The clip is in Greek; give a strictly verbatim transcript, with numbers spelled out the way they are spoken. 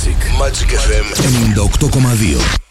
Magic. Magic εφ εμ ενενήντα οκτώ κόμμα δύο.